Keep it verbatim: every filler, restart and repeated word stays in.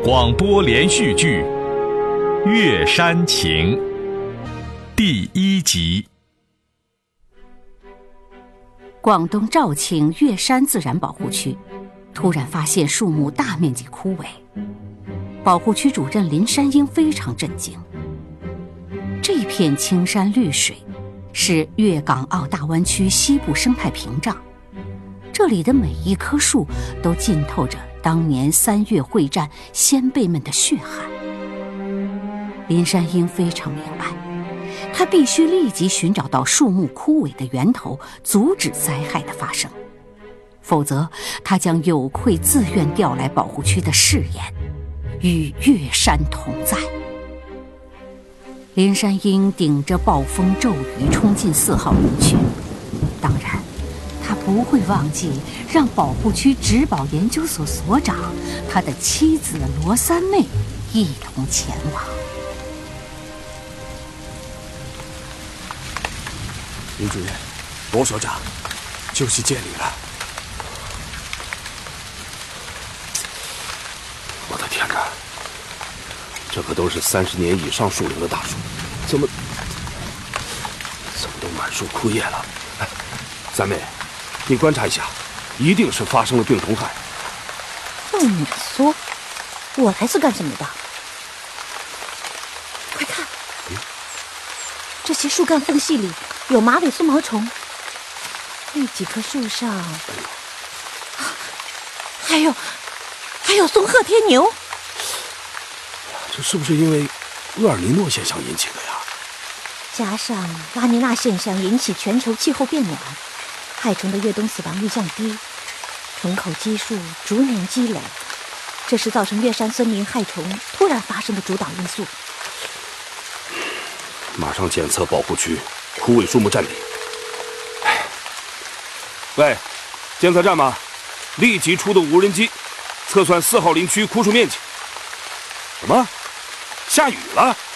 广播连续剧《岳山情》第一集。 广东肇庆岳山自然保护区突然发现树木大面积枯萎，保护区主任林山鹰非常震惊。这片青山绿水是粤港澳大湾区西部生态屏障，这里的每一棵树都浸透着当年三月会战先辈们的血汗。林山鹰非常明白，他必须立即寻找到树木枯萎的源头，阻止灾害的发生，否则他将有愧自愿调来保护区的誓言，与岳山同在。林山鹰顶着暴风骤雨冲进四号林区，当然他不会忘记让保护区植保研究所所长他的妻子罗三妹一同前往。 林主任，罗所长，就是见你了。我的天哪，这可都是三十年以上树龄的大树，怎么怎么都满树枯叶了？哎，三妹，你观察一下，一定是发生了病虫害。 放你说，我来是干什么的？快看，嗯、这些树干缝隙里有马尾松毛虫，那几棵树上，啊、还有还有松鹤天牛。 这是不是因为厄尔尼诺现象引起的呀？ 加上拉尼娜现象引起全球气候变暖，害虫的越冬死亡率降低，虫口基数逐年积累，这是造成岳山森林害虫突然发生的主导因素。 马上检测保护区枯萎树木占比。喂，监测站吗？立即出动无人机测算四号林区枯树面积。什么？下雨了？